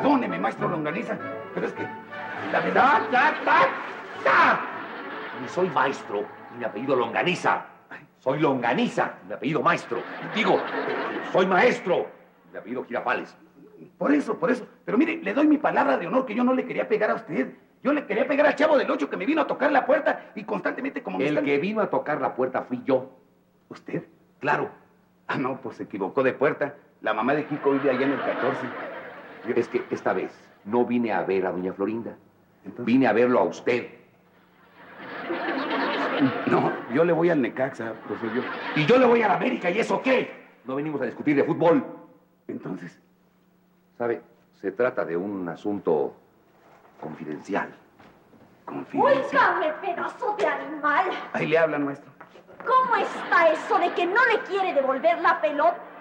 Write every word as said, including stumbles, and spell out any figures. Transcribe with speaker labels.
Speaker 1: Perdóneme, maestro Longaniza, pero es que la verdad...
Speaker 2: ¡Ta, ta, ta, ta! Ni soy maestro, ni mi apellido Longaniza. Soy Longaniza, mi apellido maestro. Digo, soy maestro, mi apellido Girafales.
Speaker 1: Por eso, por eso. Pero mire, le doy mi palabra de honor que yo no le quería pegar a usted. Yo le quería pegar al Chavo del Ocho que me vino a tocar la puerta y constantemente como... me
Speaker 2: El
Speaker 1: están...
Speaker 2: que vino a tocar la puerta fui yo.
Speaker 1: ¿Usted?
Speaker 2: Claro.
Speaker 1: Ah, no, pues se equivocó de puerta. La mamá de Kiko vive allá en el catorce.
Speaker 2: Yo... Es que esta vez no vine a ver a doña Florinda.
Speaker 1: Entonces...
Speaker 2: Vine a verlo a usted.
Speaker 1: No, yo le voy al Necaxa, profesor. Yo...
Speaker 2: Y yo le voy a la América, ¿y eso qué? No venimos a discutir de fútbol.
Speaker 1: Entonces...
Speaker 2: ¿Sabe? Se trata de un asunto confidencial.
Speaker 1: Confidencial.
Speaker 3: ¡Óigame, pedazo de animal!
Speaker 1: Ahí le hablan, maestro.
Speaker 3: ¿Cómo está eso de que no le quiere devolver la pelota?